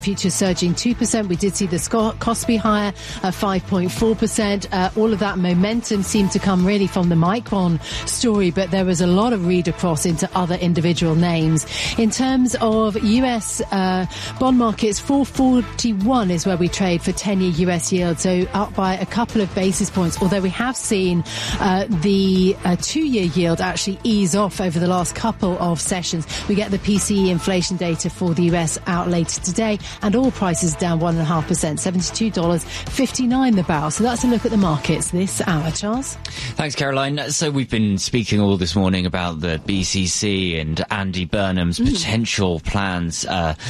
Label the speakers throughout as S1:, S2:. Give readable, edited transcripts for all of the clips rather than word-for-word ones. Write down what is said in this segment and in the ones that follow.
S1: Futures surging 2%. We did see the Kospi higher at 5.4%. All of that momentum seemed to come really from the Micron story, but there was a lot of read across into other individual names. In terms of US bond markets, 441 is where we trade for 10-year US yield, so up by a couple of basis points, although we have seen the 2-year yield actually ease off over the last couple of sessions. We get the PCE inflation data for the US out later today, and oil prices down 1.5%, $72.59 the barrel. So that's a look at the markets this hour. Charles?
S2: Thanks, Caroline. So we've been speaking all this morning about the BCC and Andy Burnham's potential plans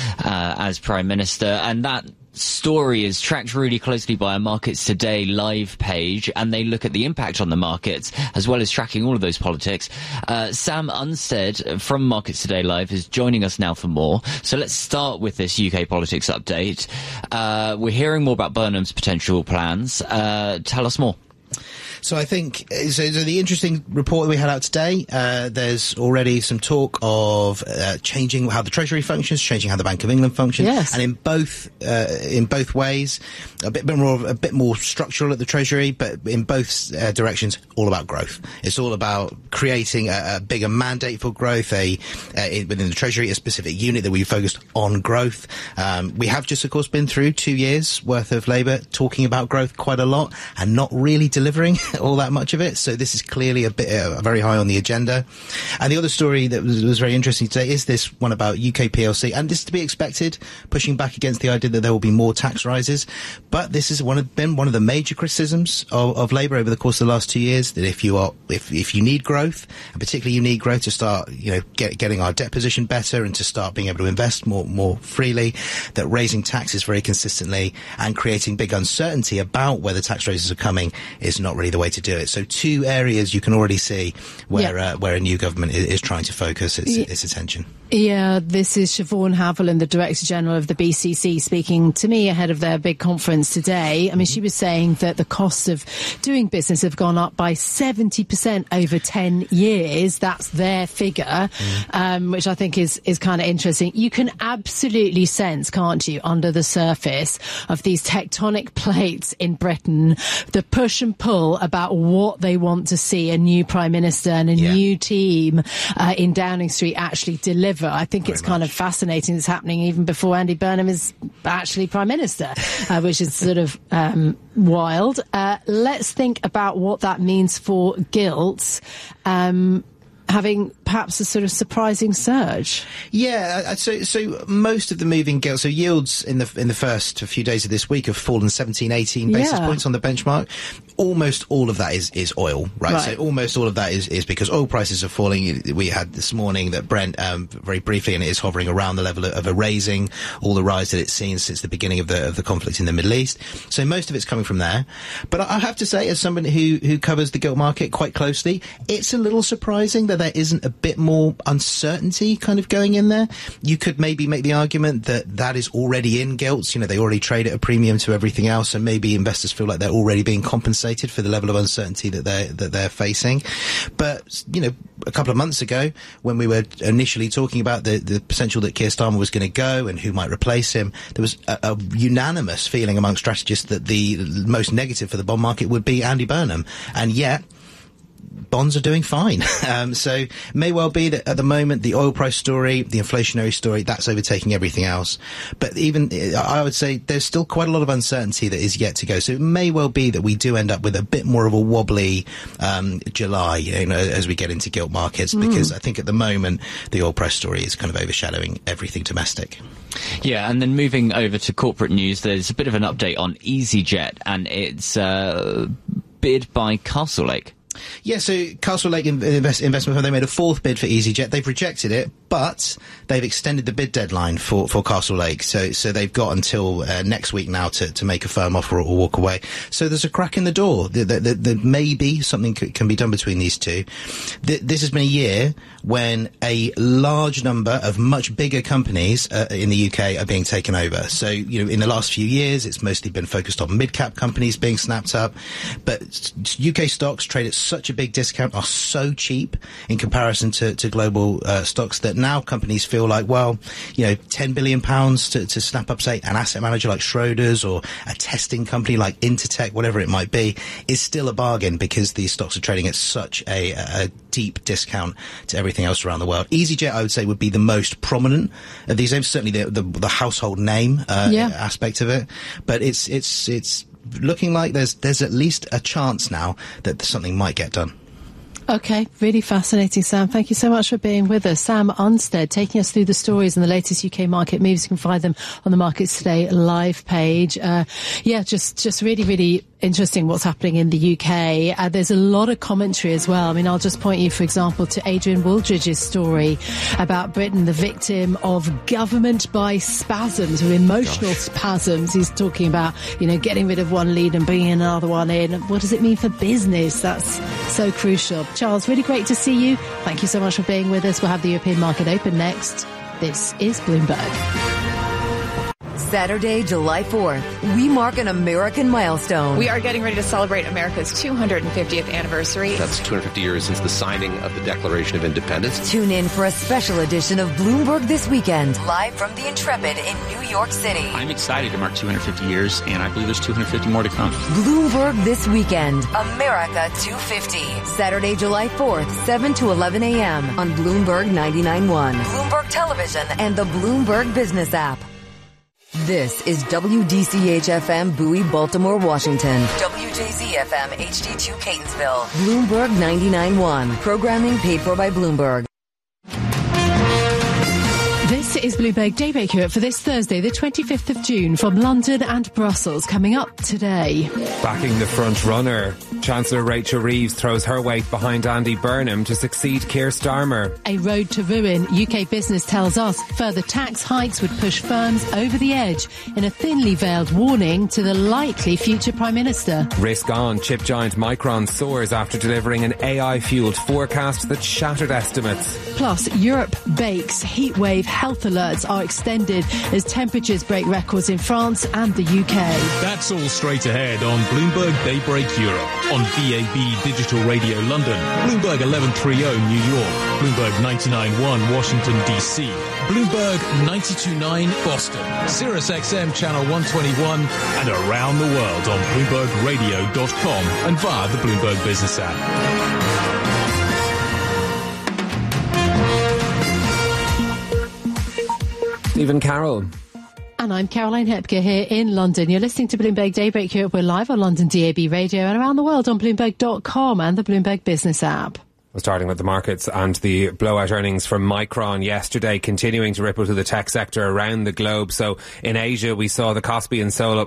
S2: as Prime Minister, and that story is tracked really closely by our Markets Today live page, and they look at the impact on the markets as well as tracking all of those politics. Sam Unstead from Markets Today Live is joining us now for more. So let's start with this UK politics update. We're hearing more about Burnham's potential plans. Tell us more.
S3: So I think, so the interesting report that we had out today, there's already some talk of changing how the Treasury functions, changing how the Bank of England functions.
S1: Yes.
S3: And in both ways, a bit more structural at the Treasury, but in both directions, all about growth. It's all about creating a bigger mandate for growth, within the Treasury, a specific unit that we focused on growth. We have just, of course, been through 2 years worth of Labour talking about growth quite a lot and not really delivering all that much of it. So this is clearly very high on the agenda. And the other story that was very interesting today is this one about UK PLC, and this is to be expected, pushing back against the idea that there will be more tax rises. But this has been one of the major criticisms of Labour over the course of the last 2 years, that if you need growth, and particularly you need growth to start, getting our debt position better and to start being able to invest more freely, that raising taxes very consistently and creating big uncertainty about whether tax raises are coming is not really the way to do it. So 2 areas you can already see where a new government is trying to focus its attention.
S1: Yeah, this is Siobhan Haviland, the Director General of the BCC, speaking to me ahead of their big conference today. I mean, she was saying that the costs of doing business have gone up by 70% over 10 years. That's their figure, which I think is kind of interesting. You can absolutely sense, can't you, under the surface of these tectonic plates in Britain, the push and pull about what they want to see a new Prime Minister and a new team in Downing Street actually deliver. I think it's kind of fascinating. It's happening even before Andy Burnham is actually Prime Minister, which is sort of wild. Let's think about what that means for gilts. Having perhaps a sort of surprising surge.
S3: Yeah, so most of the move in gilts, so yields in the first few days of this week have fallen 17, 18 basis points on the benchmark. Almost all of that is oil, right? So almost all of that is because oil prices are falling. We had this morning that Brent, very briefly, and it is hovering around the level of erasing all the rise that it's seen since the beginning of the conflict in the Middle East. So most of it's coming from there. But I have to say, as someone who covers the gilt market quite closely, it's a little surprising that there isn't a bit more uncertainty kind of going in there. You could maybe make the argument that is already in gilts. They already trade at a premium to everything else, and maybe investors feel like they're already being compensated for the level of uncertainty that they're facing. But a couple of months ago, when we were initially talking about the potential that Keir Starmer was going to go and who might replace him, there was a unanimous feeling among strategists that the most negative for the bond market would be Andy Burnham, and yet bonds are doing fine. So may well be that at the moment the oil price story, the inflationary story, that's overtaking everything else. But even I would say there's still quite a lot of uncertainty that is yet to go. So it may well be that we do end up with a bit more of a wobbly July, as we get into gilt markets, because I think at the moment the oil price story is kind of overshadowing everything domestic.
S2: Yeah, and then moving over to corporate news, there's a bit of an update on EasyJet and its bid by Castlelake.
S3: Yeah, so Castlelake Investment Fund, they made a 4th bid for EasyJet. They've rejected it, but they've extended the bid deadline for Castlelake. So they've got until next week now to make a firm offer or walk away. So there's a crack in the door. There may be something can be done between these two. This has been a year when a large number of much bigger companies in the UK are being taken over. So, in the last few years, it's mostly been focused on mid-cap companies being snapped up. But UK stocks trade at such a big discount, are so cheap in comparison to global stocks, that now companies feel like, well, £10 billion to snap up, say, an asset manager like Schroders or a testing company like Intertek, whatever it might be, is still a bargain because these stocks are trading at such a deep discount to everything else around the world. EasyJet, I would say, would be the most prominent of these names, certainly the household name aspect of it. But it's looking like there's at least a chance now that something might get done.
S1: Okay, really fascinating, Sam. Thank you so much for being with us. Sam Unstead taking us through the stories and the latest UK market moves. You can find them on the Markets Today live page. Just really, really interesting what's happening in the UK. There's a lot of commentary as well. I mean, I'll just point you, for example, to Adrian Wooldridge's story about Britain, the victim of government by spasms, or emotional spasms. He's talking about, getting rid of one lead and bringing another one in. What does it mean for business? That's so crucial. Charles, really great to see you. Thank you so much for being with us. We'll have the European market open next. This is Bloomberg.
S4: Saturday, July 4th, we mark an American milestone.
S5: We are getting ready to celebrate America's 250th anniversary.
S6: That's 250 years since the signing of the Declaration of Independence.
S4: Tune in for a special edition of Bloomberg This Weekend, live from the Intrepid in New York City.
S7: I'm excited to mark 250 years, and I believe there's 250 more to come.
S4: Bloomberg This Weekend, America 250. Saturday, July 4th, 7 to 11 a.m. on Bloomberg 99.1, Bloomberg Television, and the Bloomberg Business app. This is WDCH-FM Bowie, Baltimore, Washington. WJZ-FM HD2 Catonsville. Bloomberg 99.1. Programming paid for by Bloomberg.
S1: This is Bloomberg Daybreak Europe for this Thursday, the 25th of June, from London and Brussels. Coming up today.
S8: Backing the front runner, Chancellor Rachel Reeves throws her weight behind Andy Burnham to succeed Keir Starmer.
S1: A road to ruin. UK Business tells us further tax hikes would push firms over the edge in a thinly veiled warning to the likely future Prime Minister.
S8: Risk on. Chip giant Micron soars after delivering an AI-fueled forecast that shattered estimates.
S1: Plus, Europe bakes. Heatwave health alerts are extended as temperatures break records in France and the UK.
S9: That's all straight ahead on Bloomberg Daybreak Europe, on DAB Digital Radio London, Bloomberg 1130 New York, Bloomberg 99.1 Washington DC, Bloomberg 92.9 Boston, Sirius XM Channel 121, and around the world on BloombergRadio.com and via the Bloomberg Business app.
S8: Stephen Carroll.
S1: And I'm Caroline Hepker here in London. You're listening to Bloomberg Daybreak Europe. We're live on London DAB Radio and around the world on Bloomberg.com and the Bloomberg Business app.
S8: Starting with the markets and the blowout earnings from Micron yesterday, continuing to ripple to the tech sector around the globe. So in Asia, we saw the Kospi and Seoul up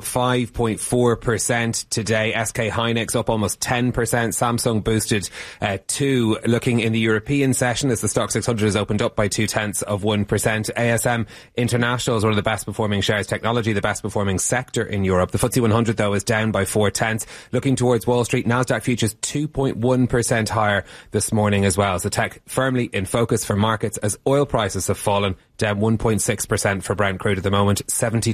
S8: 5.4% today. SK Hynix up almost 10%. Samsung boosted 2. Looking in the European session, as the Stock 600 has opened up by 0.2%. ASM International is one of the best performing shares. Technology, the best performing sector in Europe. The FTSE 100, though, is down by 0.4. Looking towards Wall Street, Nasdaq futures 2.1% higher this morning as well. So tech firmly in focus for markets as oil prices have fallen, down 1.6% for Brent crude at the moment,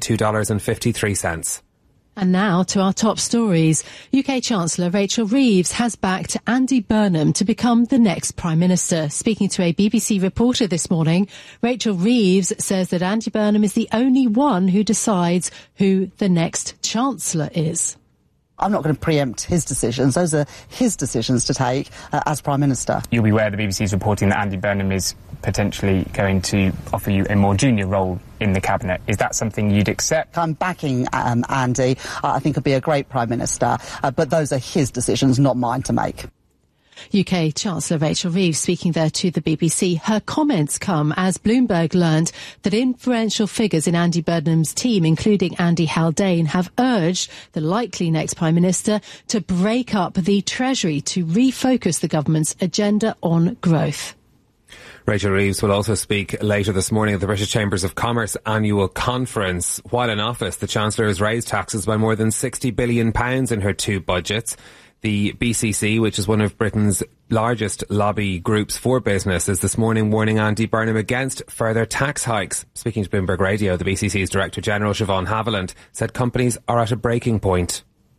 S8: $72.53.
S1: And now to our top stories. UK Chancellor Rachel Reeves has backed Andy Burnham to become the next Prime Minister. Speaking to a BBC reporter this morning, Rachel Reeves says that Andy Burnham is the only one who decides who the next Chancellor is.
S10: I'm not going to preempt his decisions. Those are his decisions to take as Prime Minister.
S11: You'll be aware the BBC is reporting that Andy Burnham is potentially going to offer you a more junior role in the Cabinet. Is that something you'd accept?
S10: I'm backing Andy. I think he'll be a great Prime Minister, but those are his decisions, not mine to make.
S1: UK Chancellor Rachel Reeves speaking there to the BBC. Her comments come as Bloomberg learned that influential figures in Andy Burnham's team, including Andy Haldane, have urged the likely next Prime Minister to break up the Treasury to refocus the government's agenda on growth.
S8: Rachel Reeves will also speak later this morning at the British Chambers of Commerce annual conference. While in office, the Chancellor has raised taxes by more than £60 billion in her 2 budgets. The BCC, which is one of Britain's largest lobby groups for business, is this morning warning Andy Burnham against further tax hikes. Speaking to Bloomberg Radio, the BCC's Director General Siobhan Haviland said companies are at a breaking point.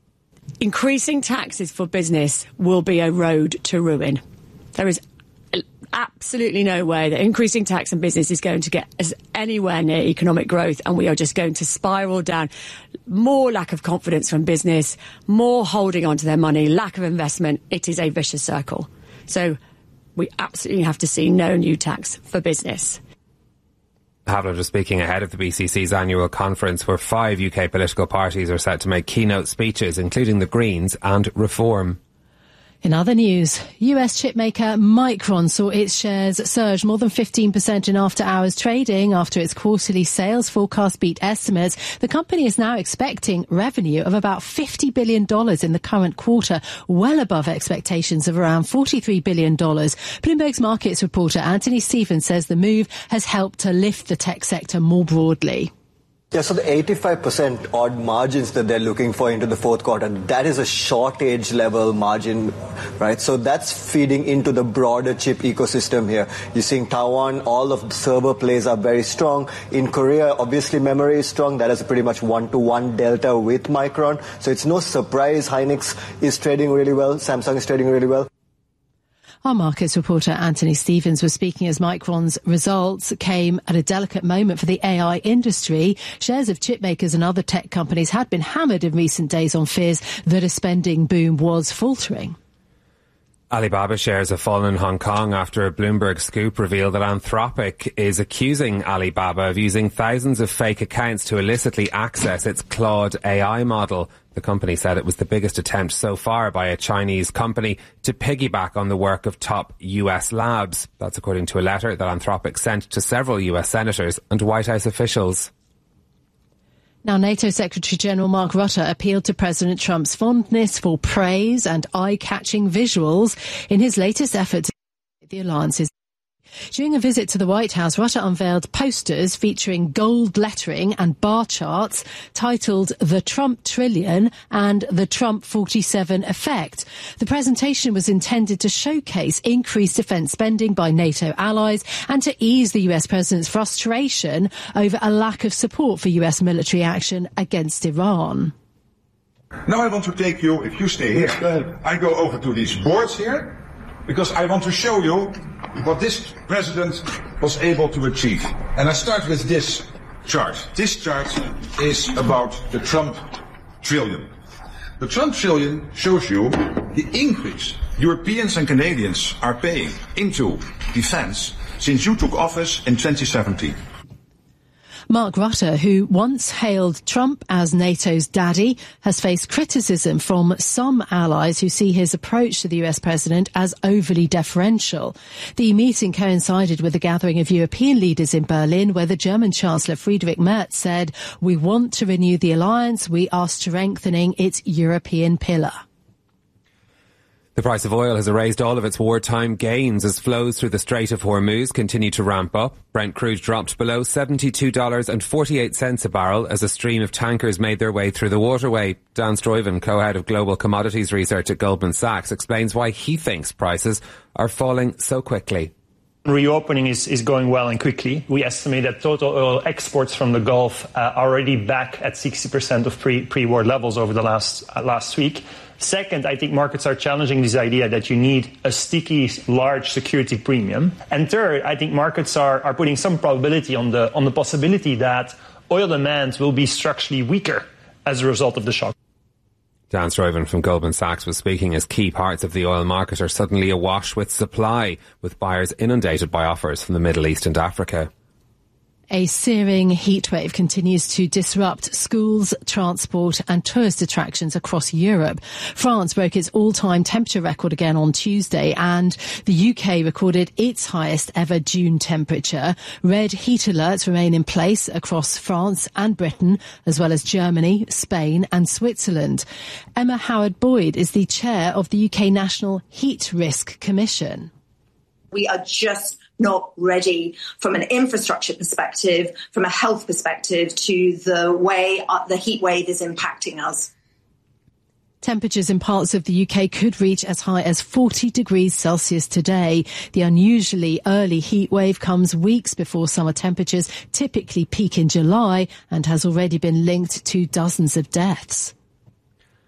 S12: increasing taxes for business will be a road to ruin. There is absolutely no way that increasing tax on business is going to get us anywhere near economic growth, and we are just going to spiral down. More lack of confidence from business, more holding on to their money, lack of investment. It is a vicious circle. So we absolutely have to see no new tax for business.
S8: Haviland was speaking ahead of the BCC's annual conference, where 5 UK political parties are set to make keynote speeches, including the Greens and Reform.
S1: In other news, US chipmaker Micron saw its shares surge more than 15% in after-hours trading after its quarterly sales forecast beat estimates. The company is now expecting revenue of about $50 billion in the current quarter, well above expectations of around $43 billion. Bloomberg's markets reporter Anthony Stevens says the move has helped to lift the tech sector more broadly.
S13: Yeah, so the 85% odd margins that they're looking for into the fourth quarter, that is a shortage level margin, right? So that's feeding into the broader chip ecosystem here. You're seeing Taiwan, all of the server plays are very strong. In Korea, obviously memory is strong. That is a pretty much 1-to-1 delta with Micron. So it's no surprise Hynix is trading really well. Samsung is trading really well.
S1: Our markets reporter Anthony Stevens was speaking as Micron's results came at a delicate moment for the AI industry. Shares of chip makers and other tech companies had been hammered in recent days on fears that a spending boom was faltering.
S8: Alibaba shares have fallen in Hong Kong after a Bloomberg scoop revealed that Anthropic is accusing Alibaba of using thousands of fake accounts to illicitly access its Claude AI model. The company said it was the biggest attempt so far by a Chinese company to piggyback on the work of top US labs. That's according to a letter that Anthropic sent to several US senators and White House officials.
S1: Now, NATO Secretary-General Mark Rutte appealed to President Trump's fondness for praise and eye-catching visuals in his latest effort to the alliance's. During a visit to the White House, Rutte unveiled posters featuring gold lettering and bar charts titled The Trump Trillion and The Trump 47 Effect. The presentation was intended to showcase increased defence spending by NATO allies and to ease the US president's frustration over a lack of support for US military action against Iran.
S14: Now I want to take you, if you stay here, I go over to these boards here, because I want to show you what this president was able to achieve. And I start with this chart. This chart is about the Trump trillion. The Trump trillion shows you the increase Europeans and Canadians are paying into defense since you took office in 2017.
S1: Mark Rutte, who once hailed Trump as NATO's daddy, has faced criticism from some allies who see his approach to the US president as overly deferential. The meeting coincided with a gathering of European leaders in Berlin, where the German Chancellor Friedrich Merz said, "We want to renew the alliance. We are strengthening its European pillar."
S8: The price of oil has erased all of its wartime gains as flows through the Strait of Hormuz continue to ramp up. Brent crude dropped below $72.48 a barrel as a stream of tankers made their way through the waterway. Dan Stuyven, co-head of global commodities research at Goldman Sachs, explains why he thinks prices are falling so quickly.
S15: Reopening is going well and quickly. We estimate that total oil exports from the Gulf are already back at 60% of pre-war levels over the last week. Second, I think markets are challenging this idea that you need a sticky, large security premium. And third, I think markets are putting some probability on the possibility that oil demand will be structurally weaker as a result of the shock.
S8: Dan Stuyven from Goldman Sachs was speaking as key parts of the oil market are suddenly awash with supply, with buyers inundated by offers from the Middle East and Africa.
S1: A searing heatwave continues to disrupt schools, transport and tourist attractions across Europe. France broke its all-time temperature record again on Tuesday, and the UK recorded its highest ever June temperature. Red heat alerts remain in place across France and Britain, as well as Germany, Spain and Switzerland. Emma Howard-Boyd is the chair of the UK National Heat Risk Commission.
S16: We are just not ready from an infrastructure perspective, from a health perspective, to the way the heat wave is impacting us.
S1: Temperatures in parts of the UK could reach as high as 40 degrees Celsius today. The unusually early heat wave comes weeks before summer temperatures typically peak in July and has already been linked to dozens of deaths.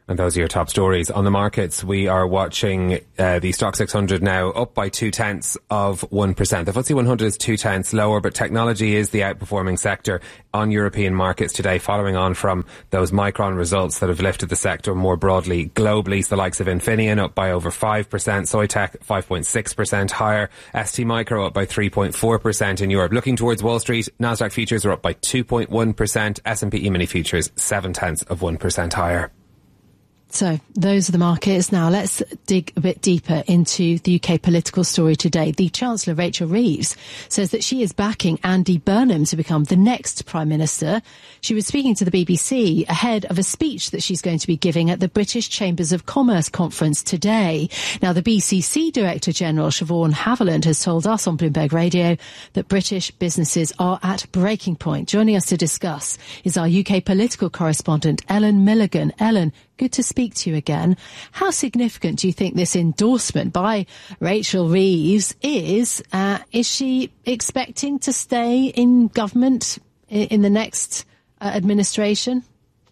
S8: And those are your top stories. On the markets, we are watching the Stock 600 now up by 0.2%. The FTSE 100 is 0.2 lower, but technology is the outperforming sector on European markets today, following on from those Micron results that have lifted the sector more broadly globally. So the likes of Infineon up by over 5%, Soitec 5.6% higher, ST Micro up by 3.4% in Europe. Looking towards Wall Street, Nasdaq futures are up by 2.1%, S&P E-mini futures 0.7% higher.
S1: So those are the markets. Now let's dig a bit deeper into the UK political story today. The Chancellor, Rachel Reeves, says that she is backing Andy Burnham to become the next Prime Minister. She was speaking to the BBC ahead of a speech that she's going to be giving at the British Chambers of Commerce conference today. Now, the BCC Director General, Siobhan Haviland, has told us on Bloomberg Radio that British businesses are at breaking point. Joining us to discuss is our UK political correspondent, Ellen Milligan. Ellen, good to speak to you again. How significant do you think this endorsement by Rachel Reeves is? Is she expecting to stay in government in the next administration?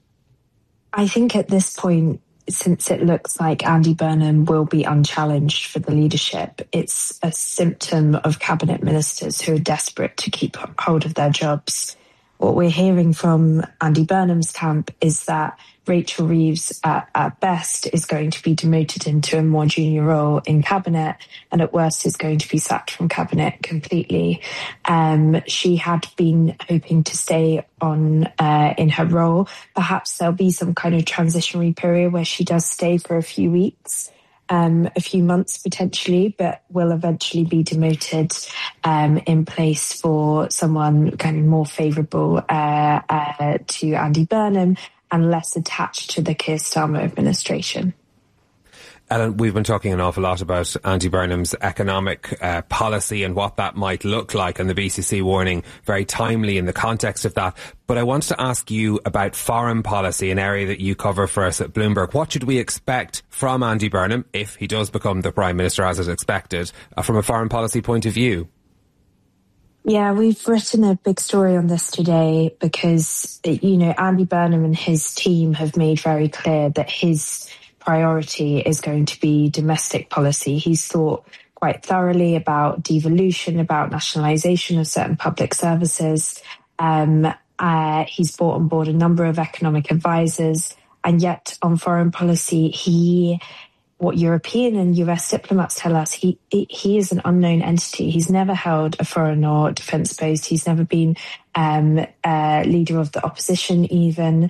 S17: I think at this point, since it looks like Andy Burnham will be unchallenged for the leadership, it's a symptom of cabinet ministers who are desperate to keep hold of their jobs. What we're hearing from Andy Burnham's camp is that Rachel Reeves, at best, is going to be demoted into a more junior role in cabinet, and at worst is going to be sacked from cabinet completely. She had been hoping to stay on in her role. Perhaps there'll be some kind of transitionary period where she does stay for a few weeks. A few months potentially, but will eventually be demoted in place for someone kind of more favourable to Andy Burnham and less attached to the Keir Starmer administration.
S8: Ellen, we've been talking an awful lot about Andy Burnham's economic policy and what that might look like, and the BCC warning very timely in the context of that. But I wanted to ask you about foreign policy, an area that you cover for us at Bloomberg. What should we expect from Andy Burnham, if he does become the Prime Minister as is expected, from a foreign policy point of view?
S17: Yeah, we've written a big story on this today because, Andy Burnham and his team have made very clear that his priority is going to be domestic policy. He's thought quite thoroughly about devolution, about nationalisation of certain public services. He's brought on board a number of economic advisors, and yet on foreign policy, what European and US diplomats tell us, he is an unknown entity. He's never held a foreign or defence post. He's never been leader of the opposition even.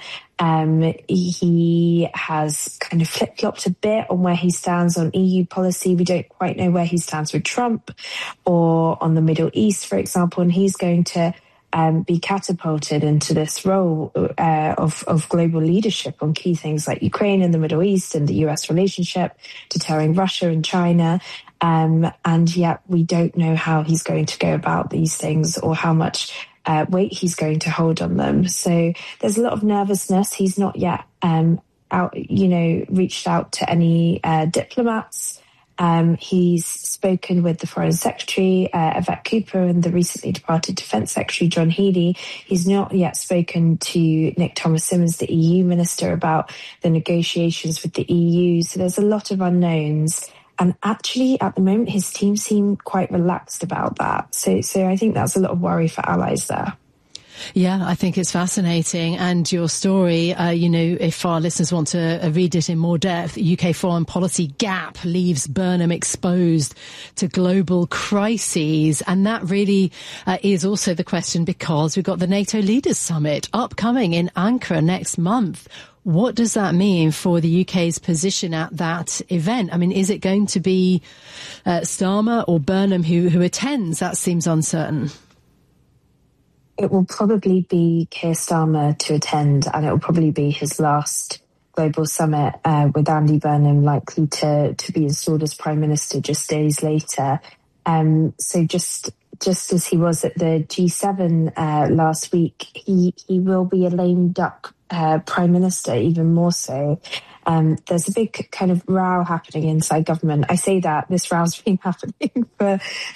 S17: He has kind of flip-flopped a bit on where he stands on EU policy. We don't quite know where he stands with Trump or on the Middle East, for example, and he's going to be catapulted into this role of global leadership on key things like Ukraine and the Middle East and the US relationship, deterring Russia and China. And yet we don't know how he's going to go about these things or how much weight he's going to hold on them. So there's a lot of nervousness. He's not yet reached out to any diplomats. He's spoken with the Foreign Secretary, Yvette Cooper, and the recently departed Defence Secretary, John Healey. He's not yet spoken to Nick Thomas-Symonds, the EU Minister, about the negotiations with the EU. So there's a lot of unknowns. And actually, at the moment, his team seem quite relaxed about that. So I think that's a lot of worry for allies there.
S1: Yeah, I think it's fascinating. And your story, if our listeners want to read it in more depth, UK foreign policy gap leaves Burnham exposed to global crises. And that really is also the question, because we've got the NATO Leaders Summit upcoming in Ankara next month. What does that mean for the UK's position at that event? I mean, is it going to be Starmer or Burnham who attends? That seems uncertain.
S17: It will probably be Keir Starmer to attend, and it will probably be his last global summit, with Andy Burnham likely to be installed as Prime Minister just days later. So just as he was at the G7 last week, he will be a lame duck prime minister, even more so. There's a big kind of row happening inside government. I say that this row's been happening for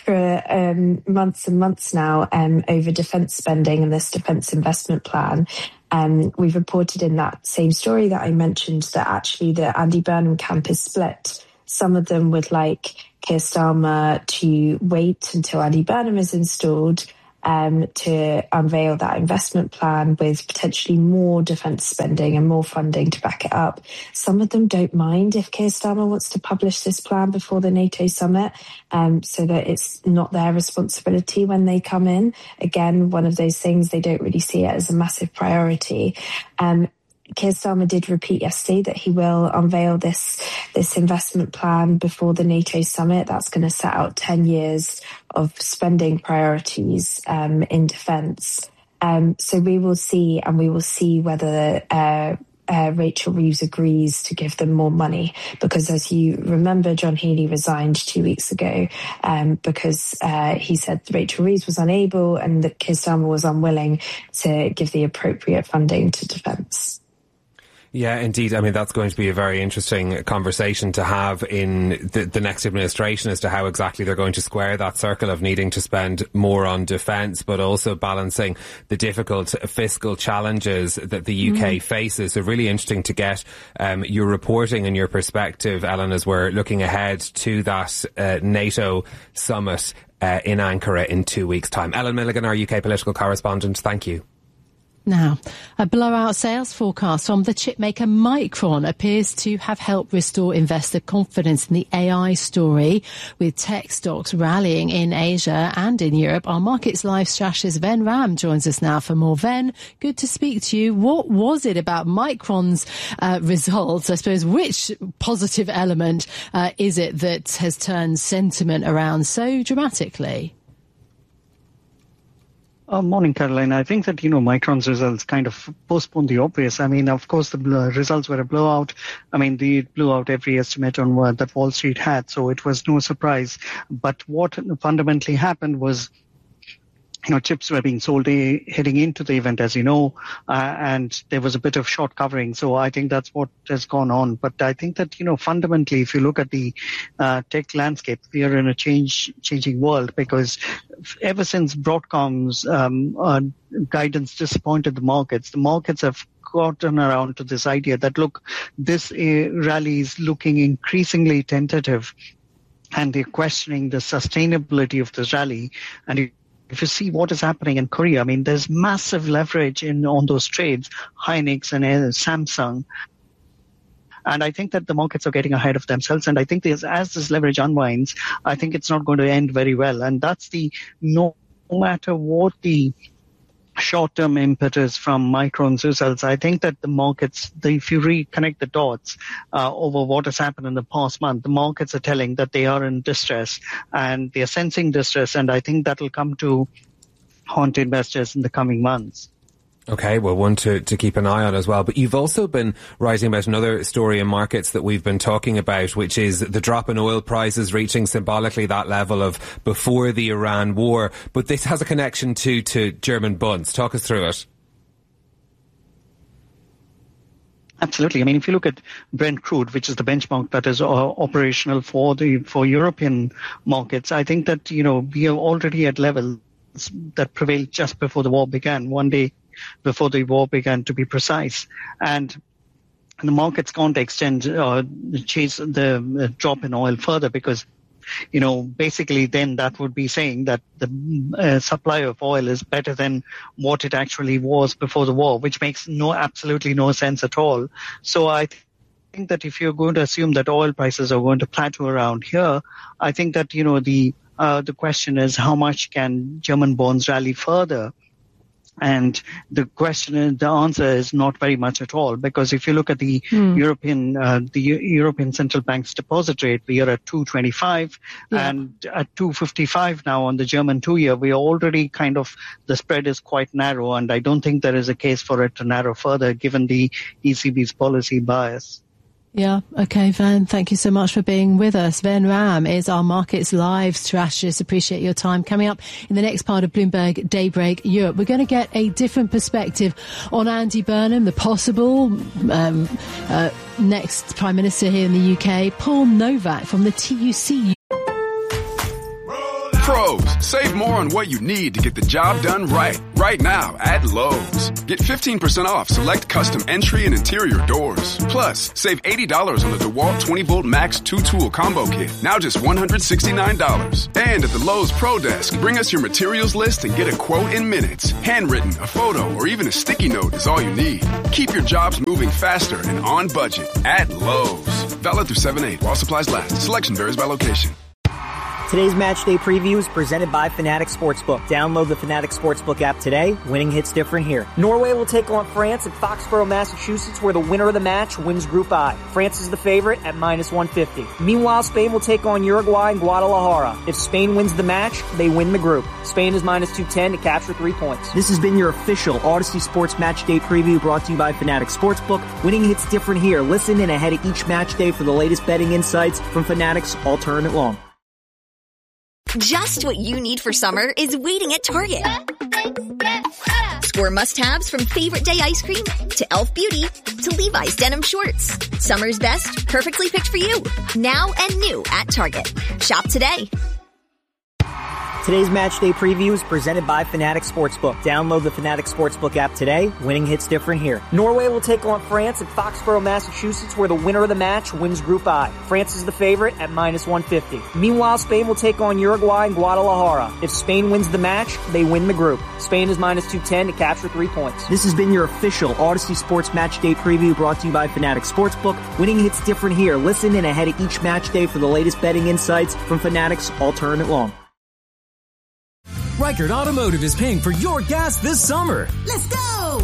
S17: months and months now over defence spending and this defence investment plan. We've reported in that same story that I mentioned that actually the Andy Burnham camp is split. Some of them would like Keir Starmer to wait until Andy Burnham is installed to unveil that investment plan with potentially more defence spending and more funding to back it up. Some of them don't mind if Keir Starmer wants to publish this plan before the NATO summit, so that it's not their responsibility when they come in. Again, one of those things, they don't really see it as a massive priority. Keir Starmer did repeat yesterday that he will unveil this investment plan before the NATO summit. That's going to set out 10 years of spending priorities in defence. So we will see, and we will see whether Rachel Reeves agrees to give them more money, because as you remember, John Healey resigned 2 weeks ago because he said Rachel Reeves was unable and that Keir Starmer was unwilling to give the appropriate funding to defence.
S8: Yeah, indeed. I mean, that's going to be a very interesting conversation to have in the next administration as to how exactly they're going to square that circle of needing to spend more on defence, but also balancing the difficult fiscal challenges that the UK faces. So really interesting to get your reporting and your perspective, Ellen, as we're looking ahead to that NATO summit in Ankara in 2 weeks' time. Ellen Milligan, our UK political correspondent, thank you.
S1: Now, a blowout sales forecast from the chipmaker Micron appears to have helped restore investor confidence in the AI story, with tech stocks rallying in Asia and in Europe. Our Markets Live strategist Ven Ram joins us now for more. Ven, good to speak to you. What was it about Micron's results? I suppose, which positive element is it that has turned sentiment around so dramatically?
S18: Morning, Caroline. I think that, Micron's results kind of postponed the obvious. I mean, of course, the results were a blowout. I mean, they blew out every estimate on that Wall Street had, so it was no surprise. But what fundamentally happened was, chips were being sold heading into the event, as you know, and there was a bit of short covering. So I think that's what has gone on. But I think that, fundamentally, if you look at the tech landscape, we are in a changing world, because ever since Broadcom's guidance disappointed the markets have gotten around to this idea that, look, this rally is looking increasingly tentative, and they're questioning the sustainability of this rally. And if you see what is happening in Korea, I mean, there's massive leverage on those trades, Hynix and Samsung. And I think that the markets are getting ahead of themselves. And I think as this leverage unwinds, I think it's not going to end very well. And that's no matter what the short-term impetus from Micron's results, I think that the markets, if you reconnect the dots over what has happened in the past month, the markets are telling that they are in distress and they are sensing distress, and I think that will come to haunt investors in the coming months.
S8: Okay, well, one to keep an eye on as well. But you've also been writing about another story in markets that we've been talking about, which is the drop in oil prices reaching symbolically that level of before the Iran war. But this has a connection to German bunds. Talk us through it.
S18: Absolutely. I mean, if you look at Brent crude, which is the benchmark that is operational for European markets, I think that, we are already at levels that prevailed just before the war began, one day before the war began, to be precise. And the markets can't extend, chase the drop in oil further, because, basically then that would be saying that the supply of oil is better than what it actually was before the war, which makes absolutely no sense at all. So I think that if you're going to assume that oil prices are going to plateau around here, I think that, the question is, how much can German bonds rally further? And the answer is not very much at all, because if you look at the European Central Bank's deposit rate, we are at 2.25 and at 2.55 now on the German 2-year. We are already the spread is quite narrow, and I don't think there is a case for it to narrow further given the ECB's policy bias.
S1: Yeah. Okay, Van, thank you so much for being with us. Van Ram is our Markets Live strategist. Appreciate your time. Coming up in the next part of Bloomberg Daybreak Europe, we're going to get a different perspective on Andy Burnham, the possible next Prime Minister here in the UK, Paul Novak from the TUC.
S19: Pros, save more on what you need to get the job done right. Right now at Lowe's. Get 15% off select custom entry and interior doors. Plus, save $80 on the DeWalt 20-volt Max 2-tool combo kit. Now just $169. And at the Lowe's Pro Desk, bring us your materials list and get a quote in minutes. Handwritten, a photo, or even a sticky note is all you need. Keep your jobs moving faster and on budget at Lowe's. Valid through 7/8 while supplies last. Selection varies by location.
S20: Today's Matchday Preview is presented by Fanatics Sportsbook. Download the Fanatics Sportsbook app today. Winning hits different here. Norway will take on France at Foxborough, Massachusetts, where the winner of the match wins Group I. France is the favorite at -150. Meanwhile, Spain will take on Uruguay in Guadalajara. If Spain wins the match, they win the group. Spain is -210 to capture 3 points. This has been your official Odyssey Sports Matchday Preview brought to you by Fanatics Sportsbook. Winning hits different here. Listen in ahead of each matchday for the latest betting insights from Fanatics all tournament long.
S21: Just what you need for summer is waiting at Target. Score must-haves from Favorite Day ice cream to Elf Beauty to Levi's denim shorts. Summer's best, perfectly picked for you. Now and new at Target. Shop today.
S20: Today's Matchday Preview is presented by Fanatics Sportsbook. Download the Fanatics Sportsbook app today. Winning hits different here. Norway will take on France at Foxborough, Massachusetts, where the winner of the match wins Group I. France is the favorite at -150. Meanwhile, Spain will take on Uruguay in Guadalajara. If Spain wins the match, they win the group. Spain is -210 to capture 3 points. This has been your official Odyssey Sports Matchday Preview brought to you by Fanatics Sportsbook. Winning hits different here. Listen in ahead of each matchday for the latest betting insights from Fanatics all tournament long.
S22: Reichert Automotive is paying for your gas this summer.
S23: Let's go!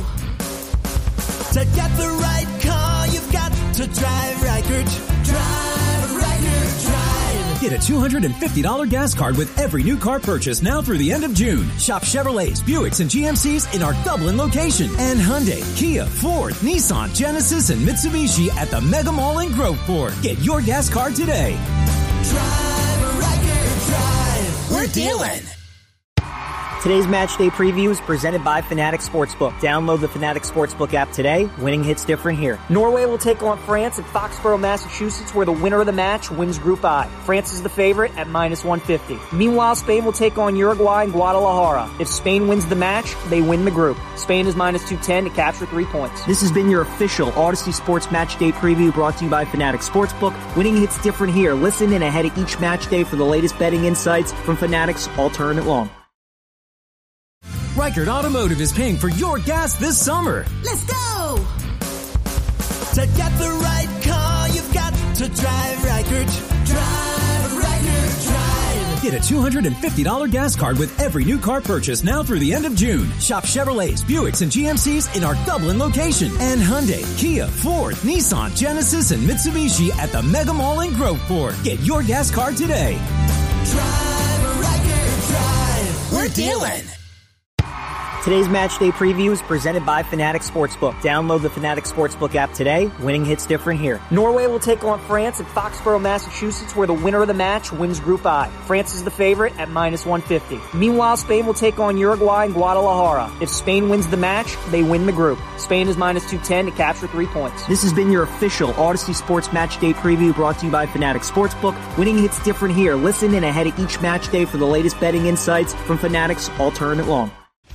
S23: To get the right car, you've got to drive Reichert. Drive, Reichert, drive.
S22: Get a $250 gas card with every new car purchase now through the end of June. Shop Chevrolets, Buicks, and GMCs in our Dublin location. And Hyundai, Kia, Ford, Nissan, Genesis, and Mitsubishi at the Mega Mall in Groveport. Get your gas card today.
S23: Drive, Reichert, drive. We're dealing.
S20: Today's Matchday Preview is presented by Fanatics Sportsbook. Download the Fanatics Sportsbook app today. Winning hits different here. Norway will take on France at Foxborough, Massachusetts, where the winner of the match wins Group I. France is the favorite at -150. Meanwhile, Spain will take on Uruguay in Guadalajara. If Spain wins the match, they win the group. Spain is -210 to capture 3 points. This has been your official Odyssey Sports Matchday Preview brought to you by Fanatics Sportsbook. Winning hits different here. Listen in ahead of each matchday for the latest betting insights from Fanatics all tournament long.
S22: Reichert Automotive is paying for your gas this summer.
S23: Let's go! To get the right car, you've got to drive Reichert. Drive, Reichert, drive.
S22: Get a $250 gas card with every new car purchase now through the end of June. Shop Chevrolets, Buicks, and GMCs in our Dublin location. And Hyundai, Kia, Ford, Nissan, Genesis, and Mitsubishi at the Mega Mall in Groveport. Get your gas card today.
S23: Drive, Reichert, drive. We're dealing.
S20: Today's Matchday Preview is presented by Fanatics Sportsbook. Download the Fanatics Sportsbook app today. Winning hits different here. Norway will take on France at Foxborough, Massachusetts, where the winner of the match wins Group I. France is the favorite at -150. Meanwhile, Spain will take on Uruguay in Guadalajara. If Spain wins the match, they win the group. Spain is -210 to capture 3 points. This has been your official Odyssey Sports Matchday Preview brought to you by Fanatics Sportsbook. Winning hits different here. Listen in ahead of each matchday for the latest betting insights from Fanatics all tournament long.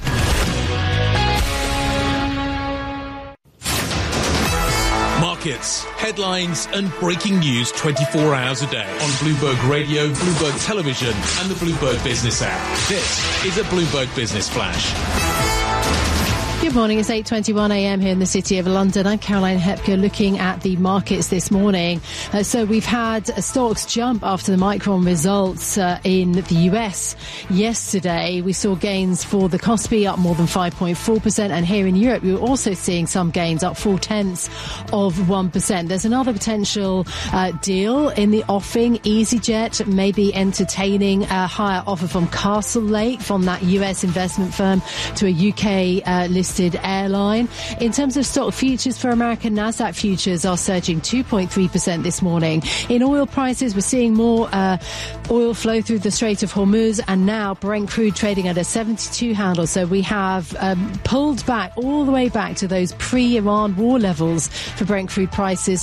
S9: Markets, headlines and breaking news 24 hours a day on Bloomberg Radio, Bloomberg Television and the Bloomberg Business app. This is a Bloomberg Business Flash.
S1: Good morning, it's 8:21 a.m. here in the City of London. I'm Caroline Hepker looking at the markets this morning. So we've had stocks jump after the Micron results in the US yesterday. We saw gains for the Kospi up more than 5.4%, and here in Europe we were also seeing some gains up 0.4%. There's another potential deal in the offing. EasyJet may be entertaining a higher offer from Castlelake, from that US investment firm, to a UK listed listed airline. In terms of stock futures for American Nasdaq futures are surging 2.3% this morning. In oil prices, we're seeing more oil flow through the Strait of Hormuz, and now Brent crude trading at a 72 handle. So we have pulled back all the way back to those pre-Iran war levels for Brent crude prices,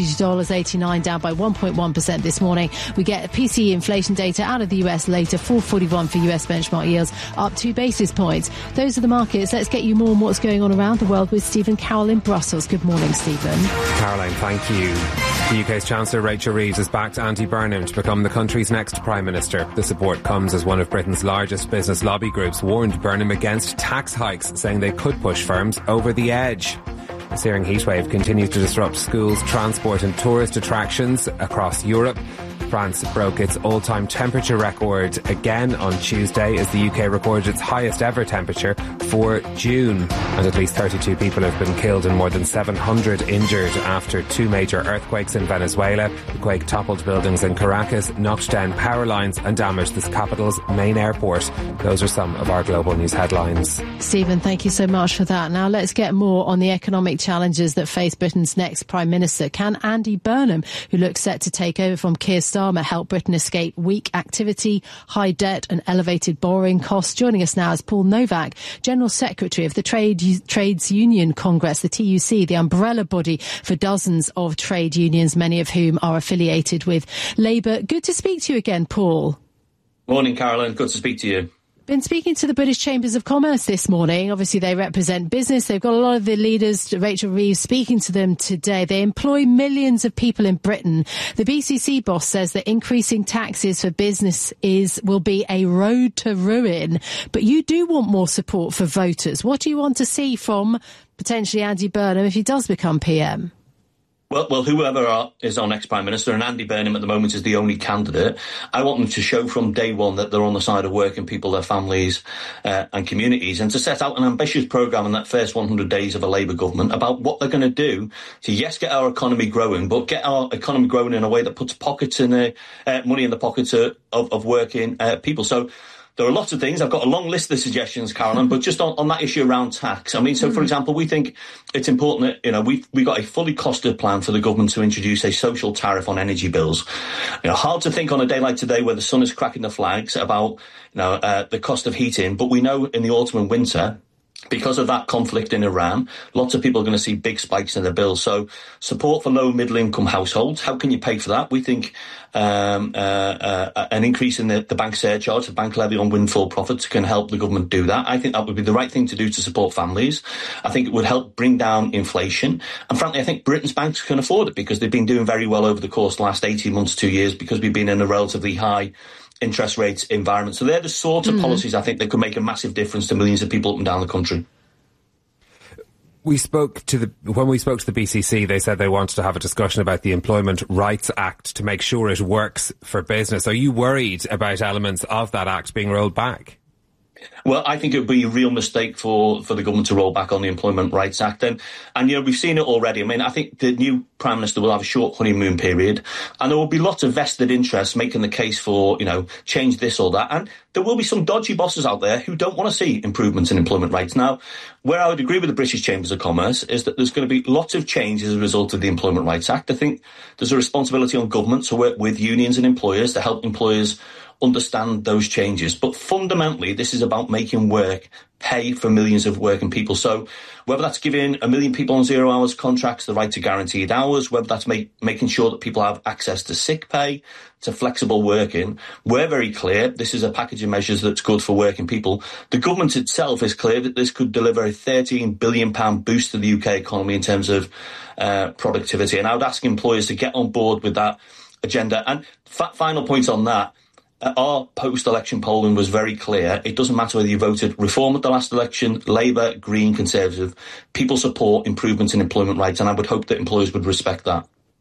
S1: $72.89, down by 1.1% this morning. We get PCE inflation data out of the US later, 441 for US benchmark yields, up 2 basis points. Those are the markets. Let's get you more on what's going on around the world with Stephen Carroll in Brussels. Good morning, Stephen.
S8: Caroline, thank you. The UK's Chancellor Rachel Reeves has backed Andy Burnham to become the country's next Prime Minister. The support comes as one of Britain's largest business lobby groups warned Burnham against tax hikes, saying they could push firms over the edge. The searing heatwave continues to disrupt schools, transport and tourist attractions across Europe. France broke its all-time temperature record again on Tuesday as the UK recorded its highest ever temperature for June. And at least 32 people have been killed and more than 700 injured after 2 major earthquakes in Venezuela. The quake toppled buildings in Caracas, knocked down power lines and damaged the capital's main airport. Those are some of our global news headlines.
S1: Stephen, thank you so much for that. Now let's get more on the economic challenges that face Britain's next Prime Minister. Can Andy Burnham, who looks set to take over from Keir Starmer, help Britain escape weak activity, high debt and elevated borrowing costs? Joining us now is Paul Novak, General Secretary of the Trades Union Congress, the TUC, the umbrella body for dozens of trade unions, many of whom are affiliated with Labour. Good to speak to you again, Paul.
S2: Morning, Caroline. Good to speak to you.
S1: Been speaking to the British Chambers of Commerce this morning. Obviously, they represent business. They've got a lot of the leaders, Rachel Reeves, speaking to them today. They employ millions of people in Britain. The BCC boss says that increasing taxes for business will be a road to ruin. But you do want more support for voters. What do you want to see from potentially Andy Burnham if he does become PM?
S2: Well, whoever is our next Prime Minister, and Andy Burnham at the moment is the only candidate, I want them to show from day one that they're on the side of working people, their families and communities, and to set out an ambitious programme in that first 100 days of a Labour government about what they're going to do to, yes, get our economy growing, but get our economy growing in a way that puts money in the pockets of working people. So there are lots of things. I've got a long list of suggestions, Caroline, but just on that issue around tax. I mean, so for example, we think it's important that, we've got a fully costed plan for the government to introduce a social tariff on energy bills. Hard to think on a day like today where the sun is cracking the flags about, the cost of heating, but we know in the autumn and winter, because of that conflict in Iran, lots of people are going to see big spikes in their bills. So support for low middle income households. How can you pay for that? We think an increase in the bank surcharge, the bank levy on windfall profits, can help the government do that. I think that would be the right thing to do to support families. I think it would help bring down inflation. And frankly, I think Britain's banks can afford it because they've been doing very well over the course of the last 18 months, 2 years, because we've been in a relatively high interest rates environment. So they're the sort of policies I think that could make a massive difference to millions of people up and down the country.
S8: When we spoke to the BCC, they said they wanted to have a discussion about the Employment Rights Act to make sure it works for business. Are you worried about elements of that act being rolled back?
S2: Well, I think it would be a real mistake for the government to roll back on the Employment Rights Act. And we've seen it already. I mean, I think the new Prime Minister will have a short honeymoon period, and there will be lots of vested interests making the case for, change this or that. And there will be some dodgy bosses out there who don't want to see improvements in employment rights. Now, where I would agree with the British Chambers of Commerce is that there's going to be lots of change as a result of the Employment Rights Act. I think there's a responsibility on government to work with unions and employers to help employers understand those changes. But fundamentally, this is about making work pay for millions of working people. So whether that's giving 1 million people on 0 hours contracts the right to guaranteed hours, whether that's making sure that people have access to sick pay, to flexible working, we're very clear this is a package of measures that's good for working people. The government itself is clear that this could deliver a £13 billion boost to the UK economy in terms of productivity. And I would ask employers to get on board with that agenda. And final point on that, our post-election polling was very clear. It doesn't matter whether you voted Reform at the last election, Labour, Green, Conservative. People support improvements in employment rights, and I would hope that employers would respect that.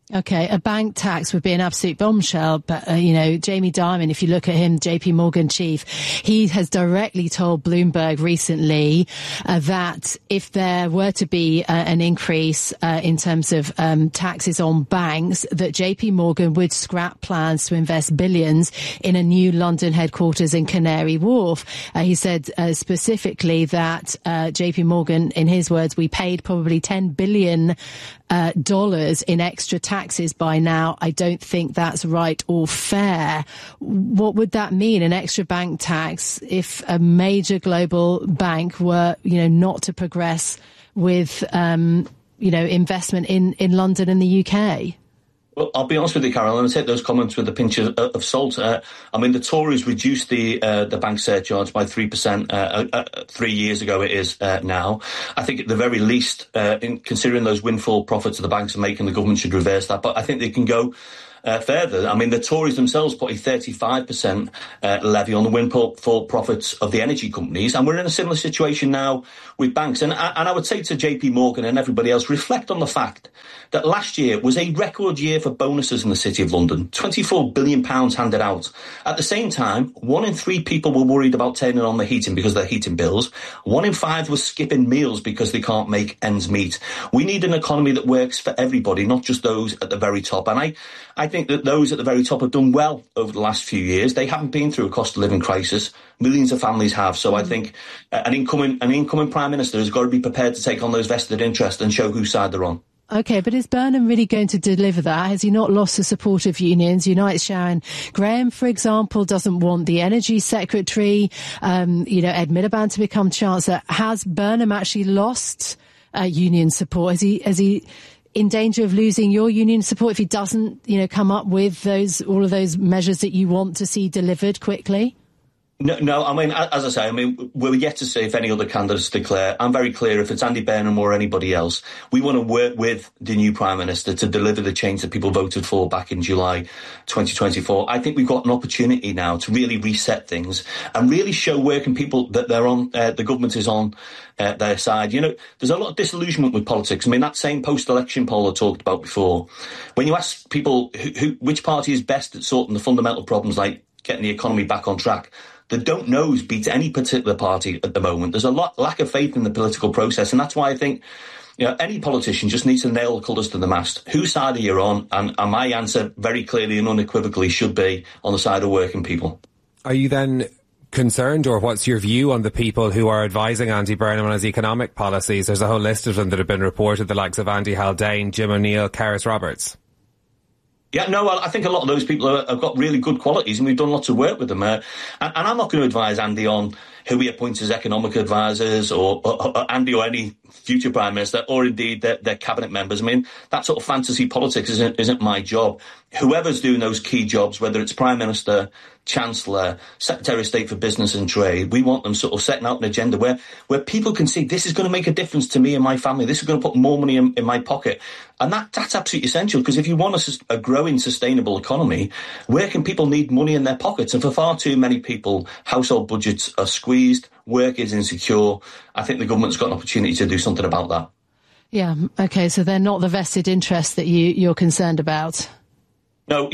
S1: Okay, a bank tax would be an absolute bombshell, but, Jamie Dimon, if you look at him, JP Morgan chief, he has directly told Bloomberg recently that if there were to be an increase in terms of taxes on banks, that JP Morgan would scrap plans to invest billions in a new London headquarters in Canary Wharf. He said specifically that JP Morgan, in his words, we paid probably $10 billion in extra taxes by now. I don't think that's right or fair. What would that mean, an extra bank tax, if a major global bank were, not to progress with, investment in London and the UK?
S2: Well, I'll be honest with you, Carol, and I take those comments with a pinch of salt. The Tories reduced the bank surcharge by 3% 3 years ago. It is now. I think at the very least, in considering those windfall profits that the banks are making, the government should reverse that. But I think they can go further. The Tories themselves put a 35% levy on the windfall profits of the energy companies, and we're in a similar situation now with banks. And I would say to JP Morgan and everybody else, reflect on the fact that last year was a record year for bonuses in the City of London. £24 billion handed out. At the same time, 1 in 3 people were worried about turning on the heating because of their heating bills. 1 in 5 was skipping meals because they can't make ends meet. We need an economy that works for everybody, not just those at the very top. And I think that those at the very top have done well over the last few years. They haven't been through a cost of living crisis. Millions of families have. So I think an incoming Prime Minister has got to be prepared to take on those vested interests and show whose side they're on.
S1: Okay, but is Burnham really going to deliver that? Has he not lost the support of unions? Unite Sharon Graham, for example, doesn't want the energy secretary, Ed Miliband to become chancellor. Has Burnham actually lost union support? Has he in danger of losing your union support if he doesn't, come up with all of those measures that you want to see delivered quickly?
S2: No, as I say, we're yet to see if any other candidates declare. I'm very clear, if it's Andy Burnham or anybody else, we want to work with the new Prime Minister to deliver the change that people voted for back in July 2024. I think we've got an opportunity now to really reset things and really show working people that they're on, the government is on their side. There's a lot of disillusionment with politics. That same post-election poll I talked about before, when you ask people which party is best at sorting the fundamental problems like getting the economy back on track, the don't knows beat any particular party at the moment. There's a lack of faith in the political process, and that's why I think any politician just needs to nail the colours to the mast. Whose side are you on? And my answer very clearly and unequivocally should be on the side of working people.
S8: Are you then concerned, or what's your view on the people who are advising Andy Burnham on his economic policies? There's a whole list of them that have been reported, the likes of Andy Haldane, Jim O'Neill, Karis Roberts.
S2: Yeah, no, I think a lot of those people have got really good qualities, and we've done lots of work with them. And I'm not going to advise Andy on who he appoints as economic advisors, or Andy or any future Prime Minister, or indeed their cabinet members. That sort of fantasy politics isn't my job. Whoever's doing those key jobs, whether it's Prime Minister, Chancellor, Secretary of State for Business and Trade, we want them sort of setting out an agenda where people can see this is going to make a difference to me and my family. This is going to put more money in my pocket. And that's absolutely essential, because if you want a growing, sustainable economy, working people need money in their pockets. And for far too many people, household budgets are squeezed, work is insecure. I think the government's got an opportunity to do something about that.
S1: Yeah, OK, so they're not the vested interests that you're concerned about?
S2: No,